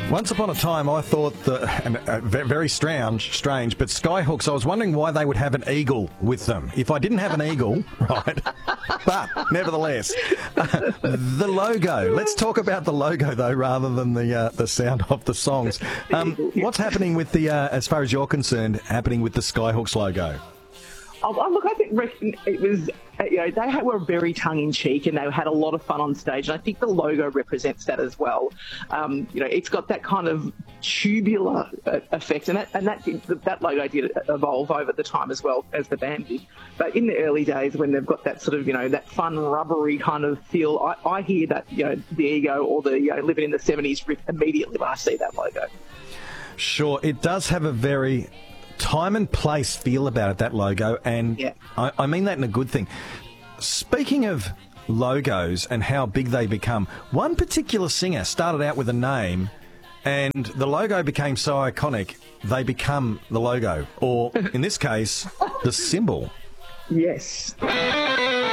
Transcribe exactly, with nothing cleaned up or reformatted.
Once upon a time, I thought that, and uh, ve- very strange, strange, but Skyhooks, I was wondering why they would have an eagle with them. If I didn't have an eagle, right, but nevertheless, uh, the logo. Let's talk about the logo, though, rather than the uh, the sound of the songs. Um, what's happening with the, uh, as far as you're concerned, happening with the Skyhooks logo? Oh, oh, look, I think it was, you know, they were very tongue-in-cheek and they had a lot of fun on stage. And I think the logo represents that as well. Um, you know, it's got that kind of tubular uh, effect, and that and that did, that logo did evolve over the time as well as the band did. But in the early days, when they've got that sort of, you know, that fun rubbery kind of feel, I, I hear that, you know, the Ego or the, you know, Living in the seventies riff immediately when I see that logo. Sure, it does have a very time and place feel about it, that logo, and yeah. I, I mean that in a good thing. Speaking of logos and how big they become, one particular singer started out with a name and the logo became so iconic they become the logo, or in this case, the symbol. Yes.